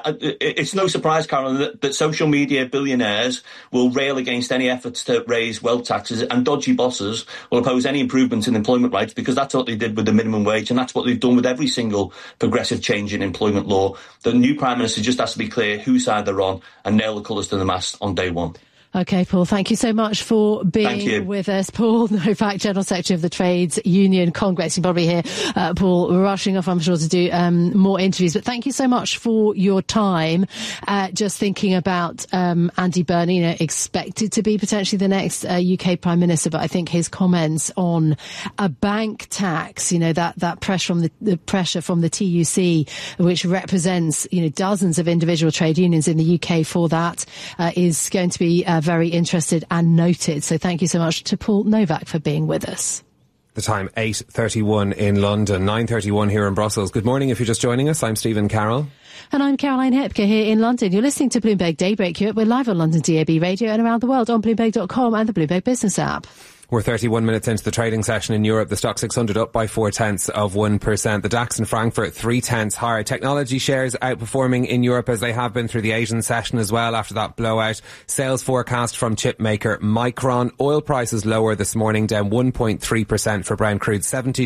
S2: it's no surprise, Carol, that social media billionaires will rail against any efforts to raise wealth taxes, and dodgy bosses will oppose any improvements in employment rights, because that's what they did with the minimum wage, and that's what they've done with every single progressive change in employment law. The new Prime Minister just has to be clear whose side they're on and nail the colours to the mast on day one.
S1: OK, Paul, thank you so much for being with us. Paul Novak, General Secretary of the Trades Union Congress. You probably hear Paul rushing off, I'm sure, to do more interviews. But thank you so much for your time. Just thinking about Andy Burnham, expected to be potentially the next UK Prime Minister. But I think his comments on a bank tax, that pressure from the pressure from the TUC, which represents, dozens of individual trade unions in the UK for that, is going to be very interested and noted. So thank you so much to Paul Novak for being with us.
S8: The time, 8:31 in London, 9:31 here in Brussels. Good morning if you're just joining us. I'm Stephen Carroll.
S1: And I'm Caroline Hepker here in London. You're listening to Bloomberg Daybreak Europe. We're live on London DAB Radio and around the world on Bloomberg.com and the Bloomberg Business app.
S8: We're 31 minutes into the trading session in Europe. The Stock 600 up by 0.4%. The DAX in Frankfurt 0.3 higher. Technology shares outperforming in Europe as they have been through the Asian session as well after that blowout. Sales forecast from chip maker Micron. Oil prices lower this morning, down 1.3% for Brent crude,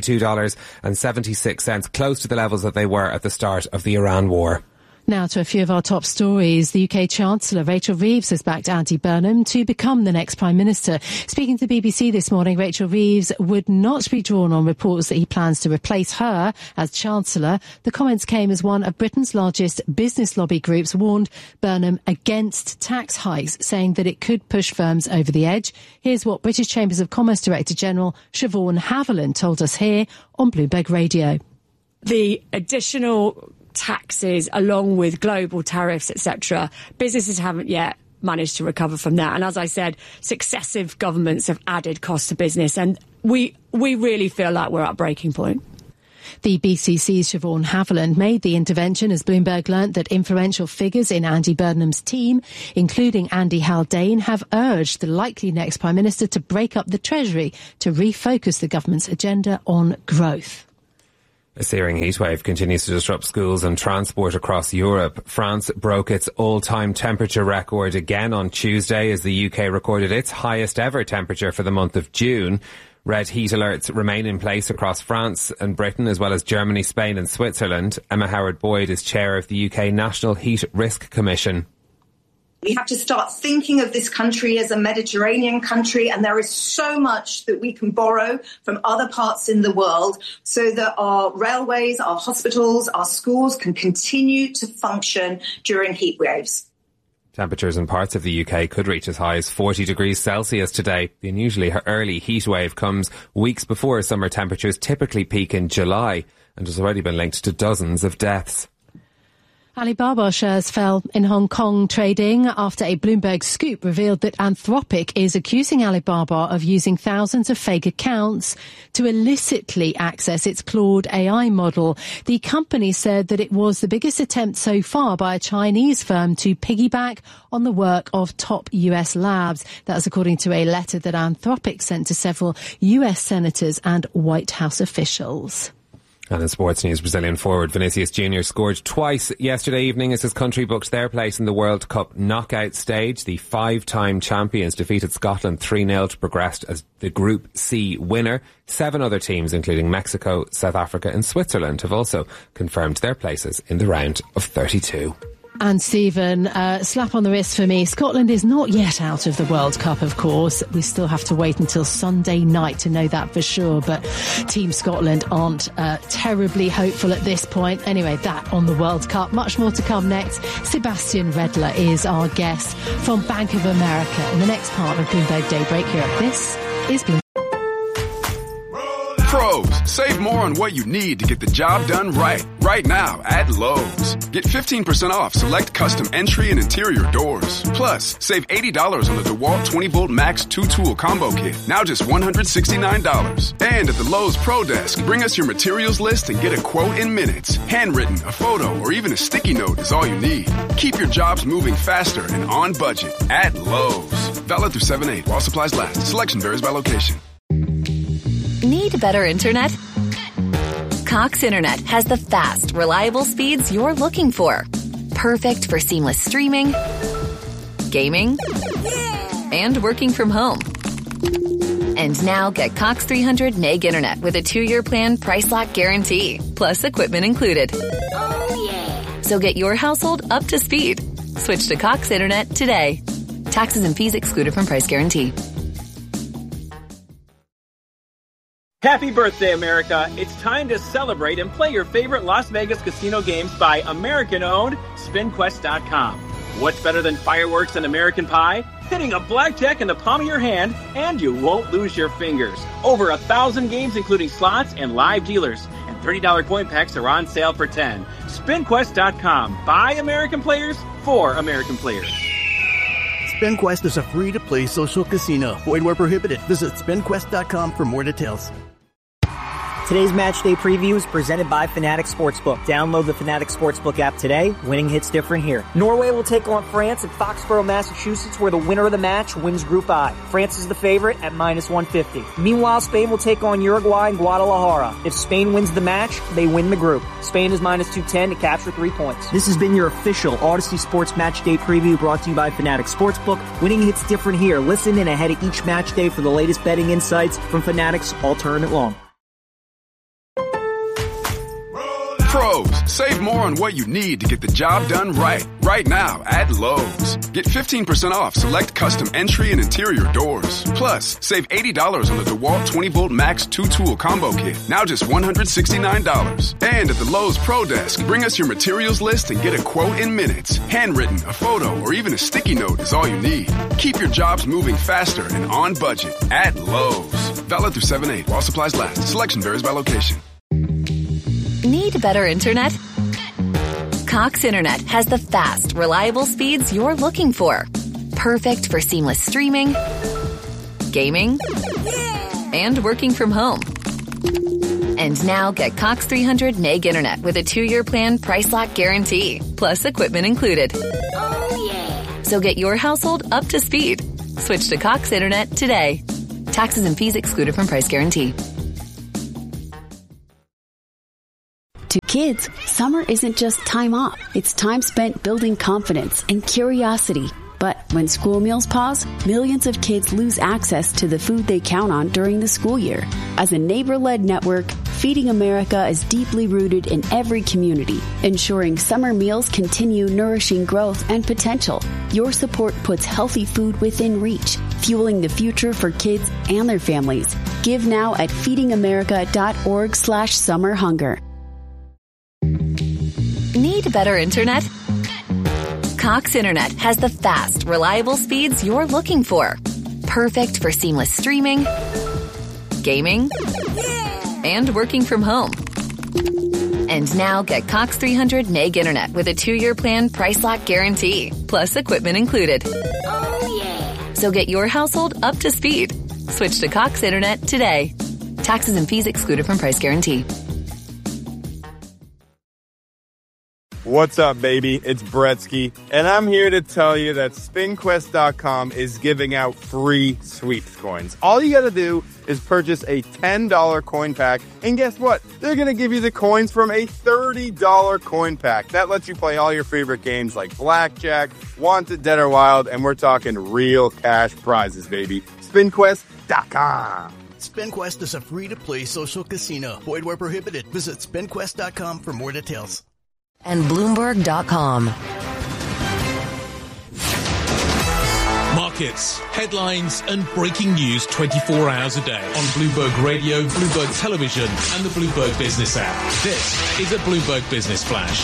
S8: $72.76, close to the levels that they were at the start of the Iran war.
S1: Now to a few of our top stories. The UK Chancellor Rachel Reeves has backed Andy Burnham to become the next Prime Minister. Speaking to the BBC this morning, Rachel Reeves would not be drawn on reports that he plans to replace her as Chancellor. The comments came as one of Britain's largest business lobby groups warned Burnham against tax hikes, saying that it could push firms over the edge. Here's what British Chambers of Commerce Director General Siobhan Haviland told us here on Bloomberg Radio.
S12: The additional taxes along with global tariffs, etc., businesses haven't yet managed to recover from that. And as I said, successive governments have added costs to business, and we really feel like we're at breaking point.
S1: The BCC's Siobhan Haviland made the intervention as Bloomberg learnt that influential figures in Andy Burnham's team, including Andy Haldane, have urged the likely next Prime Minister to break up the Treasury to refocus the government's agenda on growth.
S8: A searing heatwave continues to disrupt schools and transport across Europe. France broke its all-time temperature record again on Tuesday as the UK recorded its highest ever temperature for the month of June. Red heat alerts remain in place across France and Britain, as well as Germany, Spain and Switzerland. Emma Howard-Boyd is chair of the UK National Heat Risk Commission.
S16: We have to start thinking of this country as a Mediterranean country, and there is so much that we can borrow from other parts in the world so that our railways, our hospitals, our schools can continue to function during heat waves.
S8: Temperatures in parts of the UK could reach as high as 40 degrees Celsius today. The unusually early heat wave comes weeks before summer temperatures typically peak in July and has already been linked to dozens of deaths.
S1: Alibaba shares fell in Hong Kong trading after a Bloomberg scoop revealed that Anthropic is accusing Alibaba of using thousands of fake accounts to illicitly access its Claude AI model. The company said that it was the biggest attempt so far by a Chinese firm to piggyback on the work of top US labs. That was according to a letter that Anthropic sent to several US senators and White House officials.
S8: And in sports news, Brazilian forward Vinicius Jr. scored twice yesterday evening as his country booked their place in the World Cup knockout stage. The five-time champions defeated Scotland 3-0 to progress as the Group C winner. 7 other teams, including Mexico, South Africa and Switzerland, have also confirmed their places in the round of 32.
S1: And Stephen, slap on the wrist for me. Scotland is not yet out of the World Cup, of course. We still have to wait until Sunday night to know that for sure. But Team Scotland aren't terribly hopeful at this point. Anyway, that on the World Cup. Much more to come next. Sebastian Redler is our guest from Bank of America in the next part of Bloomberg Daybreak Europe. This is Bloomberg.
S19: Pros, save more on what you need to get the job done right. Right now at Lowe's. Get 15% off select custom entry and interior doors. Plus, save $80 on the DeWalt 20-volt Max 2-tool combo kit. Now just $169. And at the Lowe's Pro Desk, bring us your materials list and get a quote in minutes. Handwritten, a photo, or even a sticky note is all you need. Keep your jobs moving faster and on budget at Lowe's. Valid through 7/8 while supplies last. Selection varies by location.
S3: Need better internet? Cox Internet has the fast, reliable speeds you're looking for. Perfect for seamless streaming, gaming, and working from home. And now get Cox 300 meg internet with a 2-year plan price lock guarantee, plus equipment included. Oh yeah! So get your household up to speed. Switch to Cox Internet today. Taxes and fees excluded from price guarantee.
S5: Happy birthday, America. It's time to celebrate and play your favorite Las Vegas casino games by American-owned SpinQuest.com. What's better than fireworks and American Pie? Hitting a blackjack in the palm of your hand, and you won't lose your fingers. Over 1,000 games, including slots and live dealers. And $30 coin packs are on sale for $10. SpinQuest.com. By American players, for American players.
S6: SpinQuest is a free-to-play social casino. Void where prohibited. Visit SpinQuest.com for more details.
S20: Today's match day preview is presented by Fanatic Sportsbook. Download the Fanatic Sportsbook app today. Winning hits different here. Norway will take on France at Foxborough, Massachusetts, where the winner of the match wins Group I. France is the favorite at -150. Meanwhile, Spain will take on Uruguay in Guadalajara. If Spain wins the match, they win the group. Spain is -210 to capture 3 points. This has been your official Odyssey Sports Match Day preview brought to you by Fanatic Sportsbook. Winning hits different here. Listen in ahead of each match day for the latest betting insights from Fanatic's Alternate Long.
S19: Pros, save more on what you need to get the job done right. Right now at Lowe's. Get 15% off select custom entry and interior doors. Plus, save $80 on the DeWalt 20-volt Max 2-tool combo kit. Now just $169. And at the Lowe's Pro Desk, bring us your materials list and get a quote in minutes. Handwritten, a photo, or even a sticky note is all you need. Keep your jobs moving faster and on budget at Lowe's. Valid through 7/8 while supplies last. Selection varies by location.
S3: Need better internet? Cox Internet has the fast, reliable speeds you're looking for. Perfect for seamless streaming, gaming, and working from home. And now get Cox 300 meg internet with a 2-year plan price lock guarantee, plus equipment included. So get your household up to speed. Switch to Cox Internet today. Taxes and fees excluded from price guarantee.
S4: To kids, summer isn't just time off. It's time spent building confidence and curiosity. But when school meals pause, millions of kids lose access to the food they count on during the school year. As a neighbor-led network, Feeding America is deeply rooted in every community, ensuring summer meals continue nourishing growth and potential. Your support puts healthy food within reach, fueling the future for kids and their families. Give now at feedingamerica.org/summerhunger.
S3: Need better internet? Cox Internet has the fast, reliable speeds you're looking for. Perfect for seamless streaming, gaming, and working from home. And now get Cox 300 meg internet with a 2-year plan price lock guarantee, plus equipment included. So get your household up to speed. Switch to Cox Internet today. Taxes and fees excluded from price guarantee.
S7: What's up, baby? It's Bretsky, and I'm here to tell you that SpinQuest.com is giving out free sweeps coins. All you gotta do is purchase a $10 coin pack, and guess what? They're gonna give you the coins from a $30 coin pack. That lets you play all your favorite games like Blackjack, Wanted, Dead or Wild, and we're talking real cash prizes, baby. SpinQuest.com.
S6: SpinQuest is a free-to-play social casino. Void where prohibited. Visit SpinQuest.com for more details.
S11: And Bloomberg.com.
S9: Markets, headlines, and breaking news 24 hours a day on Bloomberg Radio, Bloomberg Television, and the Bloomberg Business app. This is a Bloomberg Business Flash.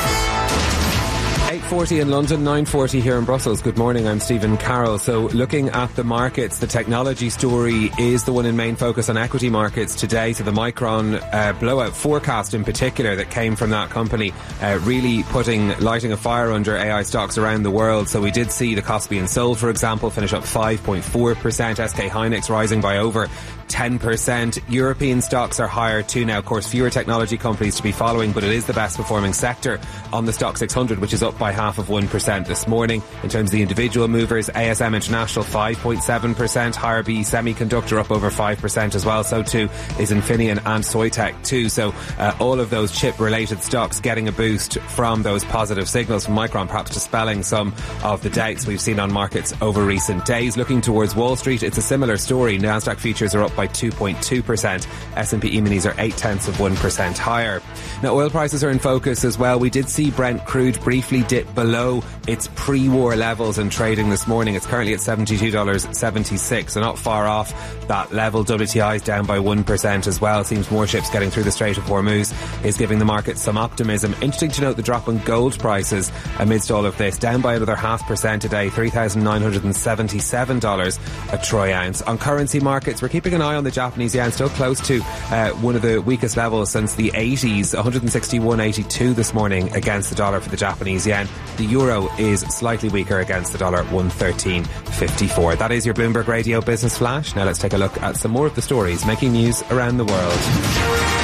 S8: 8:40 in London, 9:40 here in Brussels. Good morning, I'm Stephen Carroll. So looking at the markets, the technology story is the one in main focus on equity markets today. So the Micron blowout forecast in particular that came from that company really lighting a fire under AI stocks around the world. So we did see the Kospi and Sol, for example, finish up 5.4%. SK Hynix rising by over 10%. European stocks are higher too now. Of course, fewer technology companies to be following, but it is the best performing sector on the Stock 600, which is up by 0.5% this morning. In terms of the individual movers, ASM International 5.7%, higher BE Semiconductor up over 5% as well. So too is Infineon and Soitec too. So all of those chip related stocks getting a boost from those positive signals from Micron, perhaps dispelling some of the doubts we've seen on markets over recent days. Looking towards Wall Street, it's a similar story. Nasdaq futures are up by 2.2%. S&P E-minis are 0.8% higher. Now oil prices are in focus as well. We did see Brent crude briefly dip below its pre-war levels in trading this morning. It's currently at $72.76, so not far off that level. WTI is down by 1% as well. Seems more ships getting through the Strait of Hormuz is giving the market some optimism. Interesting to note the drop in gold prices amidst all of this, down by another 0.5% today, $3,977 a troy ounce. On currency markets, we're keeping an eye on the Japanese yen, still close to one of the weakest levels since the 80s, 161.82 this morning against the dollar for the Japanese yen. The euro is slightly weaker against the dollar, 113.54. That is your Bloomberg Radio Business Flash. Now let's take a look at some more of the stories making news around the world.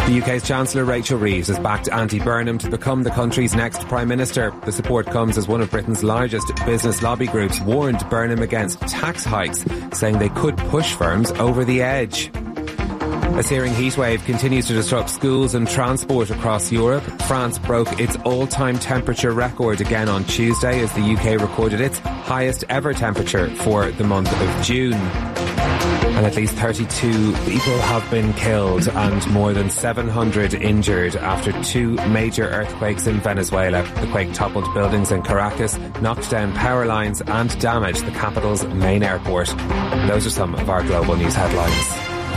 S8: The UK's Chancellor Rachel Reeves has backed Andy Burnham to become the country's next Prime Minister. The support comes as one of Britain's largest business lobby groups warned Burnham against tax hikes, saying they could push firms over the edge. A searing heatwave continues to disrupt schools and transport across Europe. France broke its all-time temperature record again on Tuesday as the UK recorded its highest ever temperature for the month of June. And at least 32 people have been killed and more than 700 injured after two major earthquakes in Venezuela. The quake toppled buildings in Caracas, knocked down power lines and damaged the capital's main airport. Those are some of our global news headlines.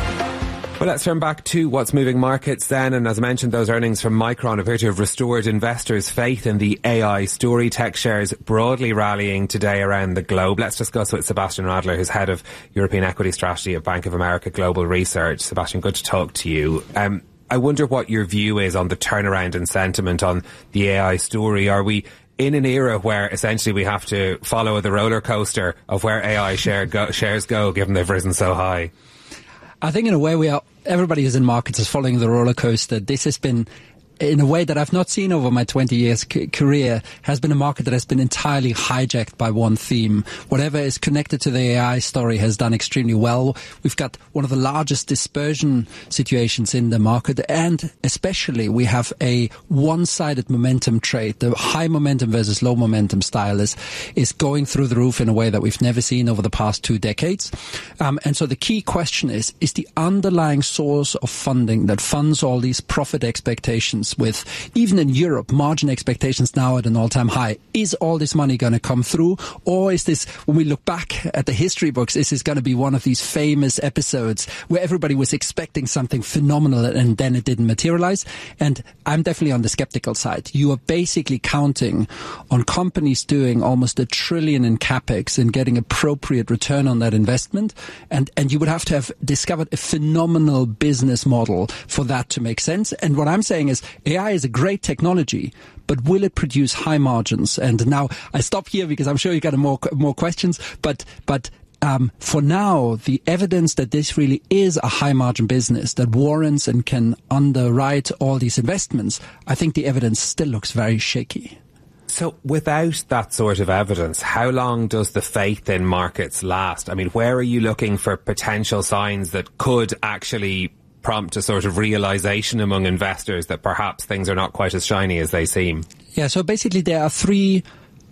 S8: Well, let's turn back to what's moving markets then. And as I mentioned, those earnings from Micron appear to have restored investors' faith in the AI story. Tech shares broadly rallying today around the globe. Let's discuss with Sebastian Radler, who's head of European Equity Strategy at Bank of America Global Research. Sebastian, good to talk to you. I wonder what your view is on the turnaround in sentiment on the AI story. Are we in an era where essentially we have to follow the roller coaster of where AI shares go, given they've risen so high?
S10: I think in a way everybody who's in markets is following the roller coaster. This has been, in a way that I've not seen over my 20 years career, has been a market that has been entirely hijacked by one theme. Whatever is connected to the AI story has done extremely well. We've got one of the largest dispersion situations in the market, and especially we have a one-sided momentum trade. The high momentum versus low momentum style is going through the roof in a way that we've never seen over the past 2 decades. And so the key question is the underlying source of funding that funds all these profit expectations, with, even in Europe, margin expectations now at an all-time high. Is all this money going to come through? Or is this, when we look back at the history books, is this going to be one of these famous episodes where everybody was expecting something phenomenal and then it didn't materialize? And I'm definitely on the skeptical side. You are basically counting on companies doing almost $1 trillion in capex and getting appropriate return on that investment. And you would have to have discovered a phenomenal business model for that to make sense. And what I'm saying is, AI is a great technology, but will it produce high margins? And now I stop here because I'm sure you got more questions. But for now, the evidence that this really is a high margin business that warrants and can underwrite all these investments, I think the evidence still looks very shaky.
S8: So without that sort of evidence, how long does the faith in markets last? I mean, where are you looking for potential signs that could actually prompt a sort of realization among investors that perhaps things are not quite as shiny as they seem?
S10: Yeah, so basically there are 3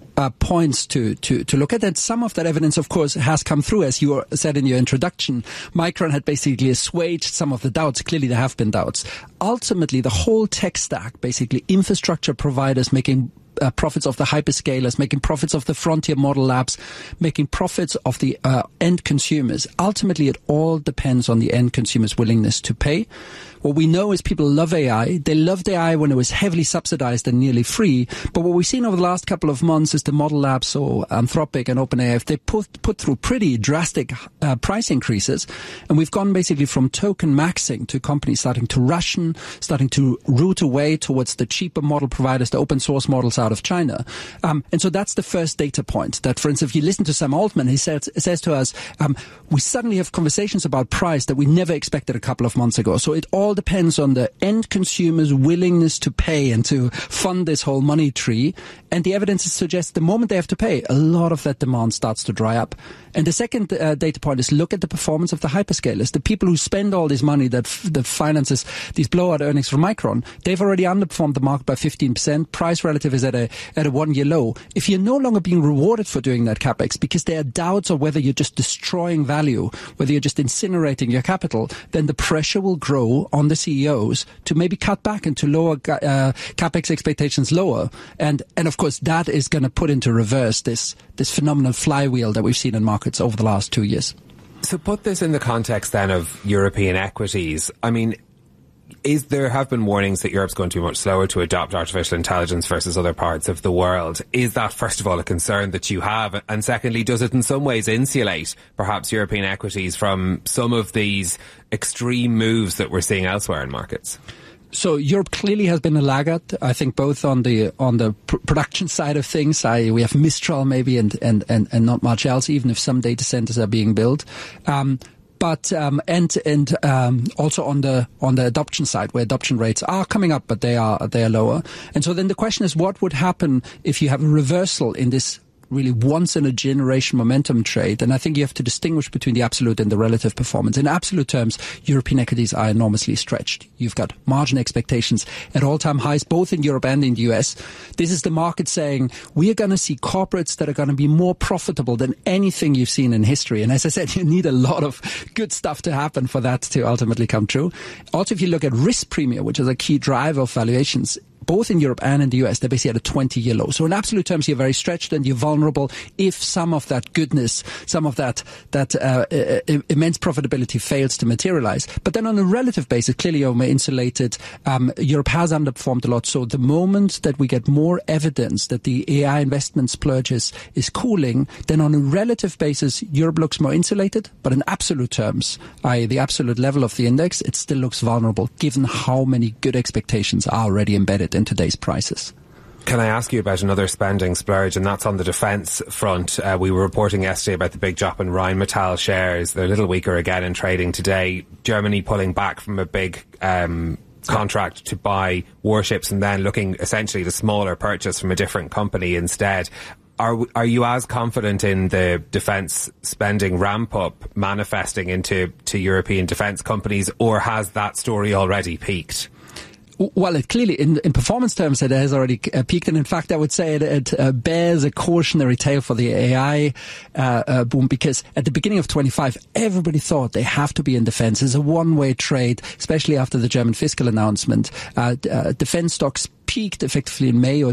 S10: points to look at, and some of that evidence, of course, has come through, as you said in your introduction. Micron had basically assuaged some of the doubts. Clearly, there have been doubts. Ultimately, the whole tech stack, basically infrastructure providers making profits of the hyperscalers, making profits of the frontier model labs, making profits of the end consumers. Ultimately, it all depends on the end consumer's willingness to pay. What we know is people love AI. They loved AI when it was heavily subsidized and nearly free. But what we've seen over the last couple of months is the model labs, so Anthropic and OpenAI, they put through pretty drastic price increases. And we've gone basically from token maxing to companies starting to ration, starting to route away towards the cheaper model providers, the open source models out of China. And so that's the first data point. That, for instance, if you listen to Sam Altman, he says to us, we suddenly have conversations about price that we never expected a couple of months ago. So it all depends on the end consumer's willingness to pay and to fund this whole money tree. And the evidence suggests the moment they have to pay, a lot of that demand starts to dry up. And the second data point is look at the performance of the hyperscalers. The people who spend all this money that finances these blowout earnings from Micron, they've already underperformed the market by 15%. Price relative is at a 1-year low. If you're no longer being rewarded for doing that capex because there are doubts of whether you're just destroying value, whether you're just incinerating your capital, then the pressure will grow on the CEOs to maybe cut back and to lower capex expectations lower. And of course, that is going to put into reverse this phenomenal flywheel that we've seen in markets over the last 2 years.
S8: So put this in the context then of European equities. I mean, there have been warnings that Europe's going to be much slower to adopt artificial intelligence versus other parts of the world. Is that, first of all, a concern that you have? And secondly, does it in some ways insulate perhaps European equities from some of these extreme moves that we're seeing elsewhere in markets?
S10: So Europe clearly has been a laggard, I think, both on the production side of things. We have Mistral maybe and not much else, even if some data centers are being built. But also on the adoption side, where adoption rates are coming up, but they are lower. And so then the question is, what would happen if you have a reversal in this really once-in-a-generation momentum trade? And I think you have to distinguish between the absolute and the relative performance. In absolute terms, European equities are enormously stretched. You've got margin expectations at all-time highs, both in Europe and in the US. This is the market saying, we are going to see corporates that are going to be more profitable than anything you've seen in history. And as I said, you need a lot of good stuff to happen for that to ultimately come true. Also, if you look at risk premium, which is a key driver of valuations, both in Europe and in the US, they're basically at a 20-year low. So in absolute terms, you're very stretched and you're vulnerable if some of that goodness, some of that immense profitability fails to materialize. But then on a relative basis, clearly you're insulated. Europe has underperformed a lot. So the moment that we get more evidence that the AI investment splurge is cooling, then on a relative basis, Europe looks more insulated. But in absolute terms, the absolute level of the index, it still looks vulnerable given how many good expectations are already embedded in today's prices.
S8: Can I ask you about another spending splurge, and that's on the defence front? We were reporting yesterday about the big drop in Rheinmetall shares. They're a little weaker again in trading today. Germany pulling back from a big contract to buy warships and then looking essentially at a smaller purchase from a different company instead. Are you as confident in the defence spending ramp-up manifesting into European defence companies, or has that story already peaked?
S10: Well, it clearly, in performance terms, it has already peaked. And in fact, I would say it bears a cautionary tale for the AI boom, because at the beginning of 25, everybody thought they have to be in defense. It's a one-way trade, especially after the German fiscal announcement. Defense stocks peaked effectively in May or